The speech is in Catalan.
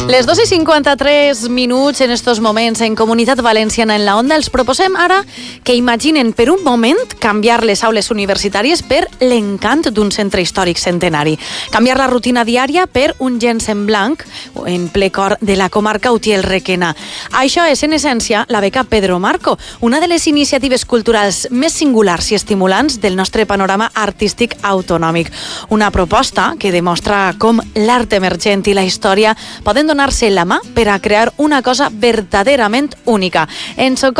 Les 2:53 en estos moments en Comunitat Valenciana en la Onda els proposem ara que imaginen per un moment canviar les aules universitàries per l'encant d'un centre històric centenari. Canviar la rutina diària per un llenç en blanc en ple cor de la comarca Utiel-Requena. Això és, en essència, la beca Pedro Marco, una de les iniciatives culturals més singulars i estimulants del nostre panorama artístic autonòmic. Una proposta que demostra com l'art emergent i la història poden donar-se la mà per a crear una cosa verdaderament única. En